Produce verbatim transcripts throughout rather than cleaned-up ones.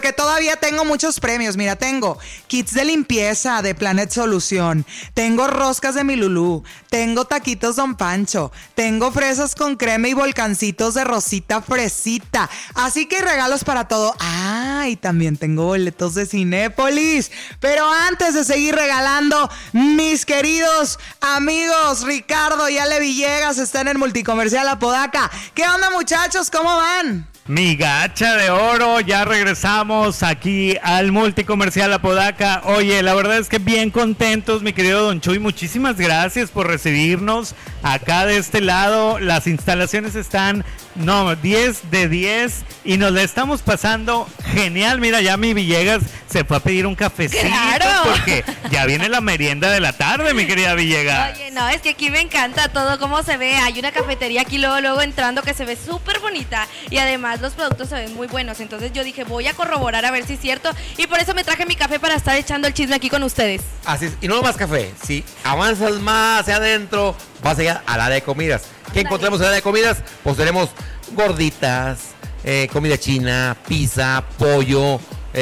Que todavía tengo muchos premios. Mira, tengo kits de limpieza de Planet Solución, tengo roscas de Milulú, tengo taquitos Don Pancho, tengo fresas con crema y volcancitos de Rosita Fresita. Así que hay regalos para todo. Ah, y también tengo boletos de Cinépolis. Pero antes de seguir regalando, mis queridos amigos, Ricardo y Ale Villegas están en Multicomercial Apodaca. ¿Qué onda, muchachos? ¿Cómo van? Mi gacha de oro, ya regresamos aquí al Multicomercial Apodaca. Oye, la verdad es que bien contentos, mi querido Don Chuy. Muchísimas gracias por recibirnos acá de este lado. Las instalaciones están, no, diez de diez y nos la estamos pasando genial. Mira, ya mi Villegas se fue a pedir un cafecito. ¡Claro! Porque ya viene la merienda de la tarde, mi querida Villegas. Oye, no, es que aquí me encanta todo cómo se ve. Hay una cafetería aquí luego, luego entrando que se ve súper bonita y además los productos se ven muy buenos. Entonces yo dije, voy a corroborar a ver si es cierto y por eso me traje mi café para estar echando el chisme aquí con ustedes. Así es, y no más café. Si avanzas más hacia adentro, vas a llegar al área de comidas. ¿Qué encontramos en el área de comidas? Pues tenemos gorditas, eh, comida china, pizza, pollo,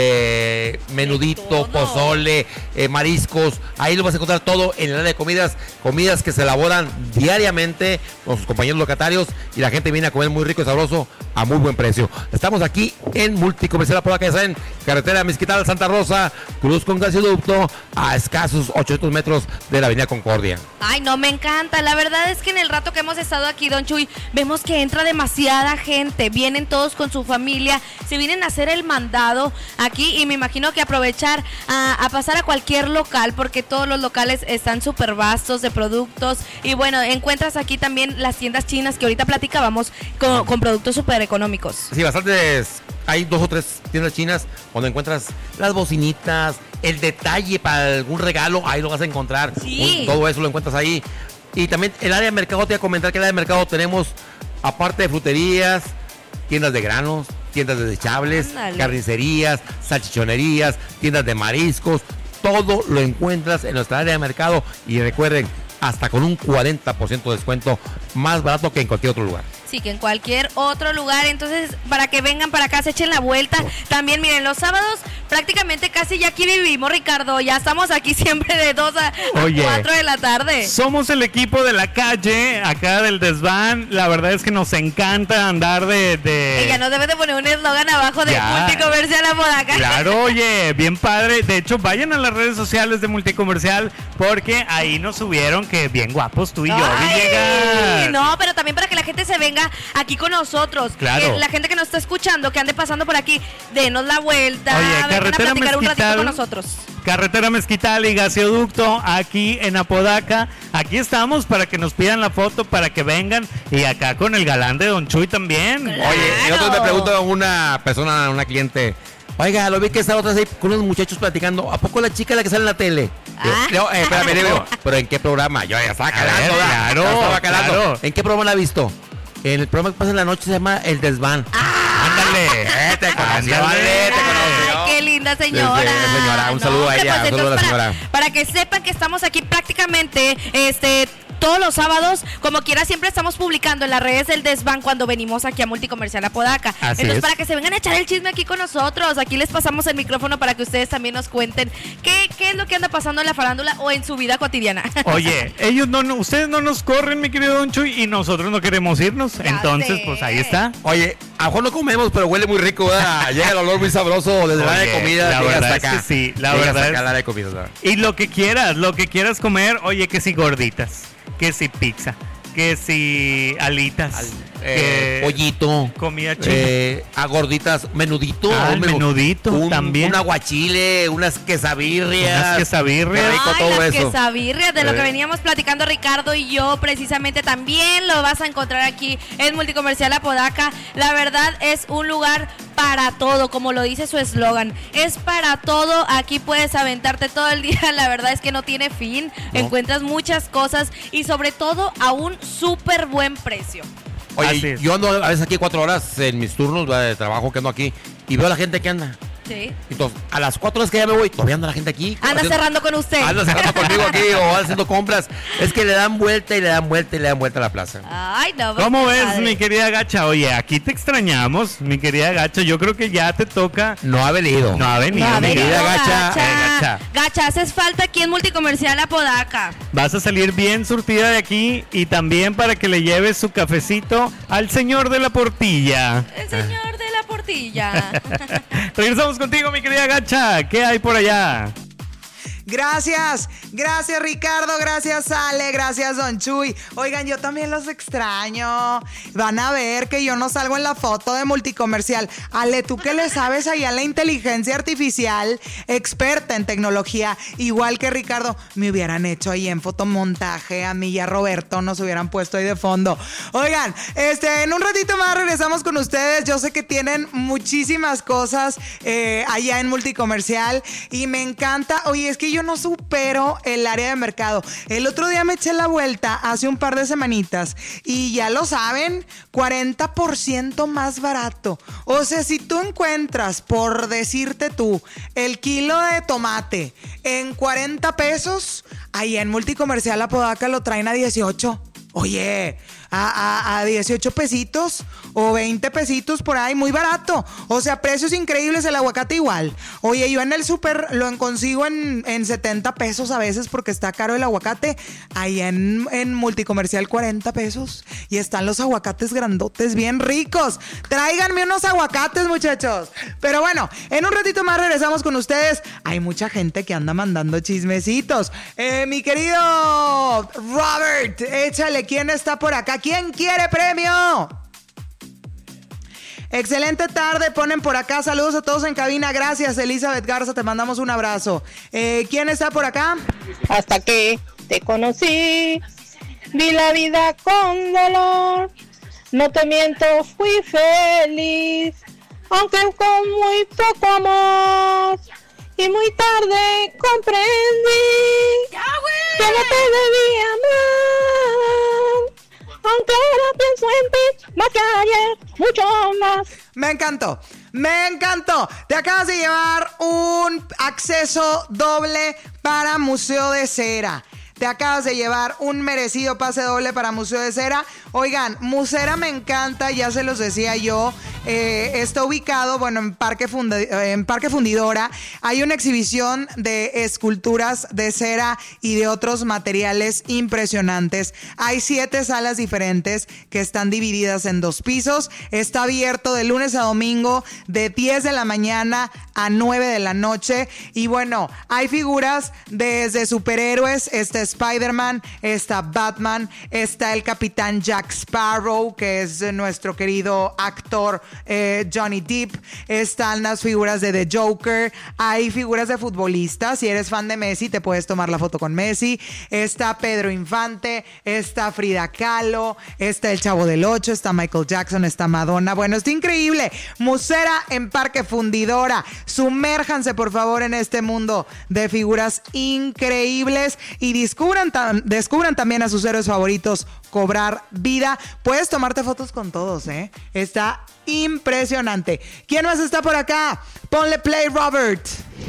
eh, menudito, pozole, eh, mariscos. Ahí lo vas a encontrar todo en el área de comidas. Comidas que se elaboran diariamente con sus compañeros locatarios y la gente viene a comer muy rico y sabroso a muy buen precio. Estamos aquí en Multicomercial Apodaca, ya saben, carretera Mezquital, Santa Rosa, Cruz con gasoducto, a escasos ochocientos metros de la avenida Concordia. Ay, no, me encanta. La verdad es que en el rato que hemos estado aquí, Don Chuy, vemos que entra demasiada gente. Vienen todos con su familia, se vienen a hacer el mandado aquí y me imagino que aprovechar a, a pasar a cualquier local porque todos los locales están súper vastos de productos y bueno, encuentras aquí también las tiendas chinas que ahorita platicábamos con, con productos súper económicos. Sí, bastantes. Hay dos o tres tiendas chinas donde encuentras las bocinitas, el detalle para algún regalo, ahí lo vas a encontrar. Sí. Un, todo eso lo encuentras ahí. Y también el área de mercado, te voy a comentar que en el área de mercado tenemos, aparte de fruterías, tiendas de granos, tiendas de desechables, Ándale. carnicerías, salchichonerías, tiendas de mariscos, todo lo encuentras en nuestra área de mercado y recuerden, hasta con un cuarenta por ciento de descuento, más barato que en cualquier otro lugar. Sí, que en cualquier otro lugar. Entonces, para que vengan para acá, se echen la vuelta. También, miren, los sábados prácticamente casi ya aquí vivimos, Ricardo. Ya estamos aquí siempre de dos a cuatro de la tarde. Somos el equipo de la calle, acá del desván. La verdad es que nos encanta andar de... de... Ella no debe de poner un eslogan abajo de Ya. Multicomercial Apodaca. Claro, oye, bien padre. De hecho, vayan a las redes sociales de Multicomercial porque ahí nos subieron que bien guapos tú y yo, Ay, Villegas. no, pero también para que la gente se venga aquí con nosotros. Claro. Que la gente que nos está escuchando, que ande pasando por aquí, denos la vuelta, Oye, vengan a carretera platicar un ratito Mezquital. con nosotros. Carretera Mezquital y Gasoducto, aquí en Apodaca. Aquí estamos para que nos pidan la foto, para que vengan. Y acá con el galán de Don Chuy también. Claro. Oye, y otro me preguntó a una persona, una cliente, oiga, lo vi que estaba otra vez ahí con unos muchachos platicando, ¿a poco la chica es la que sale en la tele? Ah. Yo, no, eh, espérame, digo, pero ¿en qué programa? Yo ya estaba calando, ver, ¿verdad? claro, Ya estaba calando. claro. ¿En qué programa la ha visto? En el programa que pasa en la noche se llama El Desván. Ándale. Eh, te conoció, Ándale. vale, te Ay, conoció. qué linda señora. Sí, sí, señora, un saludo a hombre, ella, un saludo a la entonces, señora. Para, para que sepan que estamos aquí prácticamente, este... todos los sábados, como quiera, siempre estamos publicando en las redes del Desván cuando venimos aquí a Multicomercial Apodaca. Así Entonces, es. para que se vengan a echar el chisme aquí con nosotros, aquí les pasamos el micrófono para que ustedes también nos cuenten qué, qué es lo que anda pasando en la farándula o en su vida cotidiana. Oye, ellos no, no, ustedes no nos corren, mi querido Don Chuy, y nosotros no queremos irnos. Ya Entonces, sé. pues ahí está. Oye, a lo mejor no comemos, pero huele muy rico, ¿verdad? Llega el olor muy sabroso desde el área de Oye, comida. la llega verdad hasta es acá. que sí, la Llega verdad hasta es- acá el área de comida, ¿verdad? Y lo que quieras, lo que quieras comer, oye, que si gorditas, que si pizza, que si alitas, Al- que eh, pollito, comida china. eh, a gorditas, menudito, Ah, el un menú- menudito un, también. un aguachile, unas quesabirrias, Unas quesabirrias. Qué rico Ay, todo las eso. quesabirrias, de lo que Eh. veníamos platicando Ricardo y yo, precisamente también lo vas a encontrar aquí en Multicomercial Apodaca. La verdad es un lugar para todo, como lo dice su eslogan. Es para todo, aquí puedes aventarte todo el día, la verdad es que no tiene fin. No. Encuentras muchas cosas y sobre todo a un súper buen precio. Oye, Así es. yo ando a veces aquí cuatro horas en mis turnos, ¿verdad?, de trabajo que ando aquí y veo a la gente que anda. Sí. Entonces, a las cuatro horas que ya me voy, todavía anda la gente aquí. Anda haciendo, cerrando con usted. Anda cerrando conmigo aquí o haciendo compras. Es que le dan vuelta y le dan vuelta y le dan vuelta a la plaza. Ay, no. ¿Cómo ves, padre. mi querida Gacha? Oye, aquí te extrañamos, mi querida Gacha. Yo creo que ya te toca. No ha venido. No ha venido, No, mi venido, querida Gacha. Gacha. Eh, Gacha. Gacha, haces falta aquí en Multicomercial Apodaca. Vas a salir bien surtida de aquí y también para que le lleves su cafecito al señor de la portilla. El señor de la portilla. Regresamos contigo, mi querida Gacha. ¿Qué hay por allá? Gracias, gracias Ricardo, gracias Ale, gracias Don Chuy. Oigan, yo también los extraño. Van a ver que yo no salgo en la foto de Multicomercial. Ale, tú que le sabes allá la inteligencia artificial, experta en tecnología, igual que Ricardo, me hubieran hecho ahí en fotomontaje, a mí y a Roberto nos hubieran puesto ahí de fondo. Oigan, este, en un ratito más regresamos con ustedes. Yo sé que tienen muchísimas cosas eh, allá en Multicomercial y me encanta. Oye, es que yo no supero el área de mercado. El otro día me eché la vuelta hace un par de semanitas y ya lo saben, cuarenta por ciento más barato. O sea, si tú encuentras, por decirte tú, el kilo de tomate en cuarenta pesos, ahí en Multicomercial Apodaca lo traen a dieciocho. Oye, a, a, a dieciocho pesitos o veinte pesitos por ahí, muy barato. O sea, precios increíbles, el aguacate igual. Oye, yo en el súper lo consigo en, en setenta pesos a veces porque está caro el aguacate. Ahí en, en Multicomercial cuarenta pesos. Y están los aguacates grandotes bien ricos. Tráiganme unos aguacates, muchachos. Pero bueno, en un ratito más regresamos con ustedes. Hay mucha gente que anda mandando chismecitos. Eh, mi querido Robert, échale, ¿quién está por acá? ¿Quién quiere premio? Excelente tarde, ponen por acá. Saludos a todos en cabina. Gracias, Elizabeth Garza, te mandamos un abrazo. Eh, ¿Quién está por acá? Hasta que te conocí, vi la vida con dolor. No te miento, fui feliz, aunque con muy poco amor. Y muy tarde comprendí que no te debía amar. Aunque ahora pienso en ti, más que ayer, mucho más. Me encantó, me encantó. Te acabas de llevar un acceso doble para Museo de Cera. Te acabas de llevar un merecido pase doble para Museo de Cera. Oigan, Musera me encanta, ya se los decía yo. Eh, está ubicado, bueno, en Parque, Funda- en Parque Fundidora. Hay una exhibición de esculturas de cera y de otros materiales impresionantes. Hay siete salas diferentes que están divididas en dos pisos. Está abierto de lunes a domingo de diez de la mañana a nueve de la noche. Y bueno, hay figuras desde superhéroes. Está Spider-Man, está Batman, está el Capitán Jack Sparrow, que es nuestro querido actor eh, Johnny Depp. Están las figuras de The Joker. Hay figuras de futbolistas. Si eres fan de Messi, te puedes tomar la foto con Messi. Está Pedro Infante, está Frida Kahlo, está el Chavo del Ocho, está Michael Jackson, está Madonna. Bueno, está increíble. Musera en Parque Fundidora. Sumérjanse, por favor, en este mundo de figuras increíbles y descubran, tam- descubran también a sus héroes favoritos. Cobrar vida. Puedes tomarte fotos con todos, ¿eh? Está impresionante. ¿Quién más está por acá? Ponle play, Robert.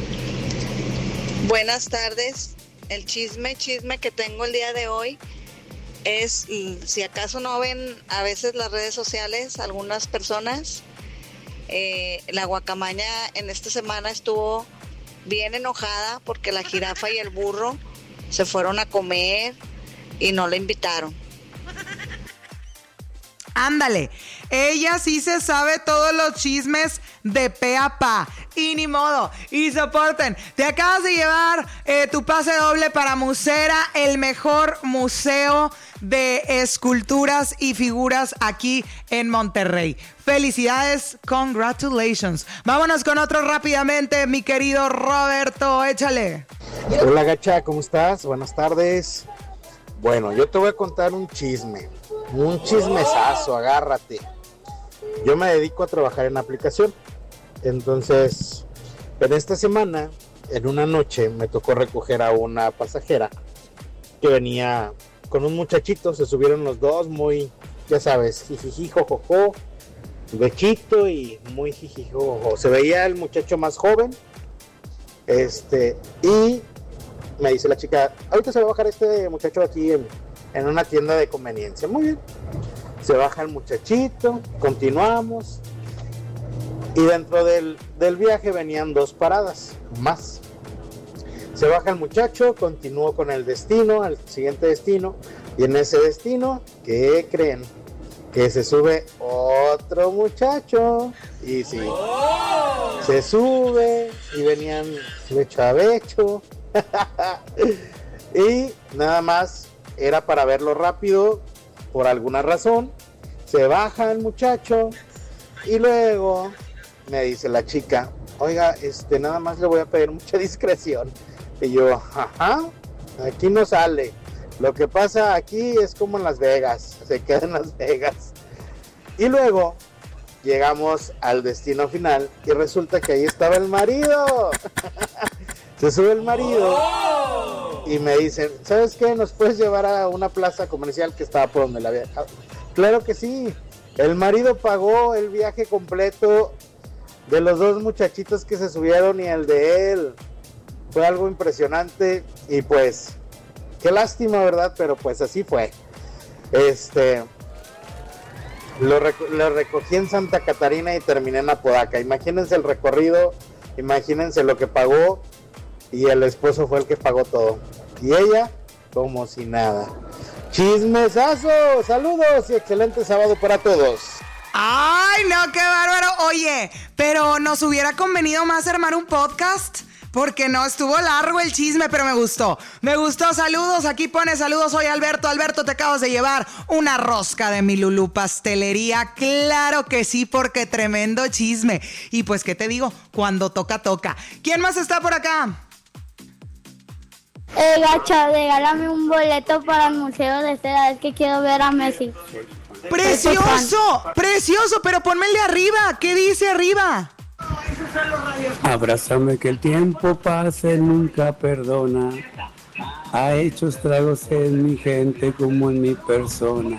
Buenas tardes. El chisme, chisme que tengo el día de hoy es, si acaso no ven a veces las redes sociales, algunas personas, eh, la guacamaña en esta semana estuvo bien enojada porque la jirafa y el burro se fueron a comer y no la invitaron. Ándale, ella sí se sabe todos los chismes de pe a pa. Y ni modo, y soporten. Te acabas de llevar eh, tu pase doble para Musera, el mejor museo de esculturas y figuras aquí en Monterrey. Felicidades, congratulations. Vámonos con otro rápidamente, mi querido Roberto, échale. Hola Gacha, ¿cómo estás? Buenas tardes. Bueno, yo te voy a contar un chisme, un chismesazo, agárrate. Yo me dedico a trabajar en aplicación, entonces, en esta semana, en una noche, me tocó recoger a una pasajera que venía con un muchachito, se subieron los dos muy, ya sabes, jijiji, jojojo, Bechito y muy jijijojo. Se veía el muchacho más joven. Este, y me dice la chica, ahorita se va a bajar este muchacho aquí en, en una tienda de conveniencia. Muy bien. Se baja el muchachito, continuamos. Y dentro del, del viaje venían dos paradas más. Se baja el muchacho, continuó con el destino, al siguiente destino. Y en ese destino, ¿qué creen? Que se sube otro muchacho. Y sí, ¡oh! Se sube y venían becho a becho. Y nada más era para verlo rápido, por alguna razón. Se baja el muchacho y luego me dice la chica, oiga, este, nada más le voy a pedir mucha discreción. Y yo, ajá, aquí no sale. Lo que pasa aquí es como en Las Vegas, se queda en Las Vegas. Y luego llegamos al destino final y resulta que ahí estaba el marido. Se sube el marido y me dicen, ¿sabes qué? ¿Nos puedes llevar a una plaza comercial que estaba por donde la había dejado? Claro que sí. El marido pagó el viaje completo de los dos muchachitos que se subieron y el de él. Fue algo impresionante y pues, qué lástima, ¿verdad? Pero pues así fue. Este, lo, reco- lo recogí en Santa Catarina y terminé en Apodaca. Imagínense el recorrido, imagínense lo que pagó y el esposo fue el que pagó todo. Y ella, como si nada. ¡Chismesazo! Saludos y excelente sábado para todos. ¡Ay, no, qué bárbaro! Oye, pero nos hubiera convenido más armar un podcast. Porque no, estuvo largo el chisme, pero me gustó. Me gustó, saludos, aquí pone saludos, soy Alberto. Alberto, te acabas de llevar una rosca de mi Lulú Pastelería. Claro que sí, porque tremendo chisme. Y pues, ¿qué te digo? Cuando toca, toca. ¿Quién más está por acá? Eh, gacha, regálame un boleto para el Museo de Cera, es que quiero ver a Messi. ¡Precioso! ¡Precioso! Pero ponme el de arriba. ¿Qué dice arriba? Abrázame que el tiempo pase, nunca perdona. Ha hecho estragos en mi gente como en mi persona.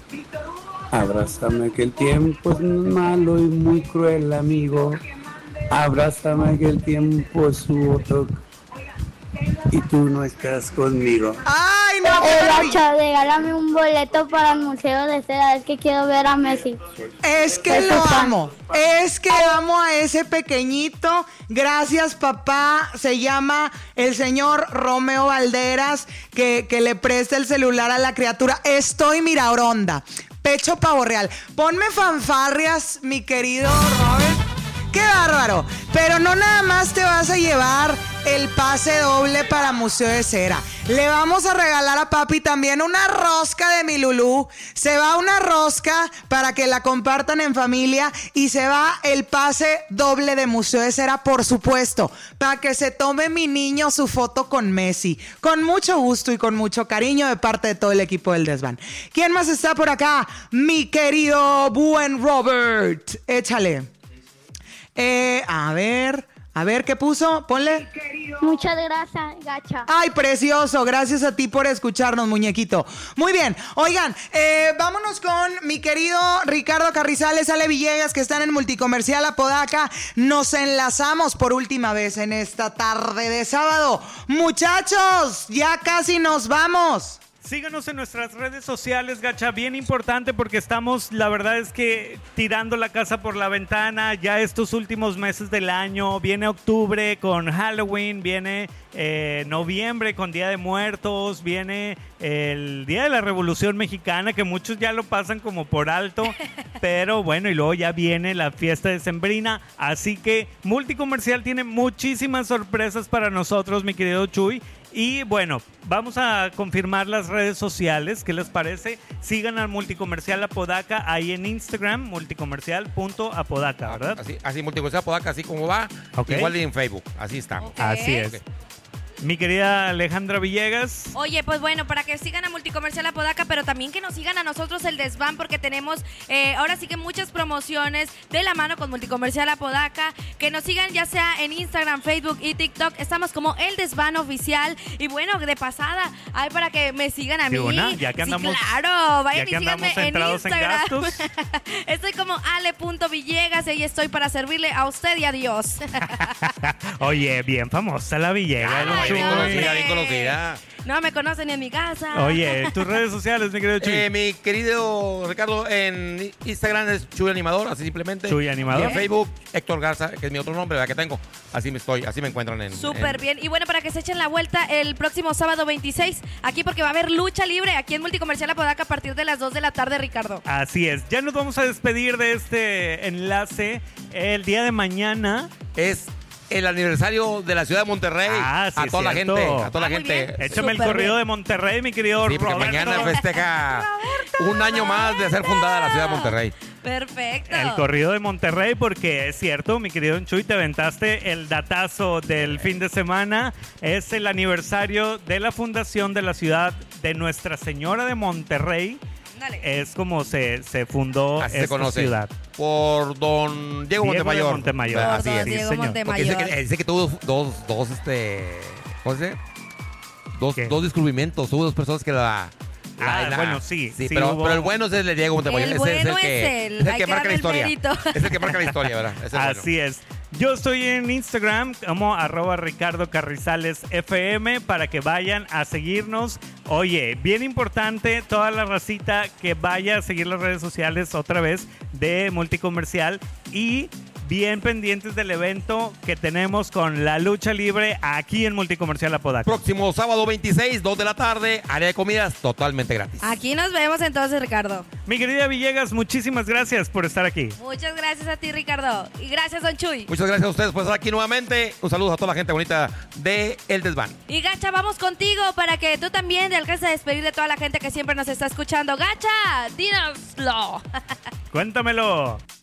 Abrázame que el tiempo es malo y muy cruel, amigo. Abrázame que el tiempo es su otro y tú no estás conmigo. ¡Ay, no! Eh, gacha, regálame un boleto para el Museo de Cera, es que quiero ver a Messi. Es que lo amo, es que amo a ese pequeñito. Gracias, papá. Se llama el señor Romeo Valderas, que, que le presta el celular a la criatura. Estoy miraoronda, pecho pavo real. Ponme fanfarrias, mi querido Robert. ¡Qué bárbaro! Pero no nada más te vas a llevar el pase doble para Museo de Cera. Le vamos a regalar a papi también una rosca de mi Lulú. Se va una rosca para que la compartan en familia y se va el pase doble de Museo de Cera, por supuesto, para que se tome mi niño su foto con Messi. Con mucho gusto y con mucho cariño de parte de todo el equipo del Desván. ¿Quién más está por acá? Mi querido buen Robert. Échale. Eh, a ver, a ver, ¿qué puso? Ponle. Muchas gracias, gacha. Ay, precioso, gracias a ti por escucharnos, muñequito. Muy bien, oigan, eh, vámonos con mi querido Ricardo Carrizales, Ale Villegas, que están en Multicomercial Apodaca. Nos enlazamos por última vez en esta tarde de sábado. Muchachos, ya casi nos vamos. Síganos en nuestras redes sociales, gacha, bien importante porque estamos, la verdad es que tirando la casa por la ventana ya estos últimos meses del año. Viene octubre con Halloween, viene eh, noviembre con Día de Muertos, viene el Día de la Revolución Mexicana, que muchos ya lo pasan como por alto, pero bueno, y luego ya viene la fiesta decembrina, así que Multicomercial tiene muchísimas sorpresas para nosotros, mi querido Chuy. Y bueno, vamos a confirmar las redes sociales. ¿Qué les parece? Sigan al Multicomercial Apodaca ahí en Instagram, multicomercial punto apodaca, ¿verdad? Así, así Multicomercial Apodaca, así como va. Okay. Igual en Facebook, así está. Okay. Así es. Okay. Mi querida Alejandra Villegas. Oye, pues bueno, para que sigan a Multicomercial Apodaca, pero también que nos sigan a nosotros el Desván, porque tenemos eh, ahora sí que muchas promociones de la mano con Multicomercial Apodaca. Que nos sigan ya sea en Instagram, Facebook y TikTok. Estamos como el Desván Oficial. Y bueno, de pasada, hay para que me sigan a mí. Una, ya que andamos, sí, claro, vayan ya que y síganme en Instagram. En estoy como ale punto villegas y ahí estoy para servirle a usted y a Dios. Oye, bien famosa la Villegas. Ay, Bien no, conocida, bien conocida. No me conocen ni en mi casa. Oye, tus redes sociales, mi querido Chuy. Eh, mi querido Ricardo, en Instagram es Chuy Animador, así simplemente. Chuy Animador. Y en Facebook, Héctor Garza, que es mi otro nombre, ¿verdad? Que tengo. Así me estoy, así me encuentran en. Súper en- bien. Y bueno, para que se echen la vuelta el próximo sábado veintiséis, aquí porque va a haber lucha libre aquí en Multicomercial Apodaca a partir de las dos de la tarde, Ricardo. Así es. Ya nos vamos a despedir de este enlace. El día de mañana Es el aniversario de la ciudad de Monterrey. Ah, sí, a toda la cierto. gente, a toda Ah, la muy gente. bien. Échame el Súper corrido bien. de Monterrey, mi querido Sí, porque Roberto. mañana festeja un año más de ser fundada la ciudad de Monterrey. Perfecto. El corrido de Monterrey, porque es cierto, mi querido Chuy, te aventaste el datazo del fin de semana. Es el aniversario de la fundación de la ciudad de Nuestra Señora de Monterrey. Dale. Es como se, se fundó Así esta se conoce. ciudad. Por don Diego, Diego Montemayor. de Montemayor. Por Así don es. Diego Sí, señor. Montemayor. Porque dice que, dice que tuvo dos, dos, este, ¿cómo se dice? Dos, ¿Qué? dos descubrimientos, hubo dos personas que la... la- Ah, la- bueno, sí, sí pero, hubo- pero el bueno es el de Diego Montemayor. El Ese es bueno el que, es él, es el hay que que marca la darle el historia. mérito. Es el que marca la historia, ¿verdad? Ese es el bueno. Así es. Yo estoy en Instagram como arroba Ricardo Carrizales F M para que vayan a seguirnos. Oye, bien importante toda la racita que vaya a seguir las redes sociales otra vez de Multicomercial y bien pendientes del evento que tenemos con la lucha libre aquí en Multicomercial Apodaca. Próximo sábado veintiséis, dos de la tarde, área de comidas totalmente gratis. Aquí nos vemos entonces, Ricardo. Mi querida Villegas, muchísimas gracias por estar aquí. Muchas gracias a ti, Ricardo. Y gracias, Don Chuy. Muchas gracias a ustedes por estar aquí nuevamente. Un saludo a toda la gente bonita de El Desván. Y Gacha, vamos contigo para que tú también te alcances a despedir de toda la gente que siempre nos está escuchando. Gacha, dínoslo. Cuéntamelo.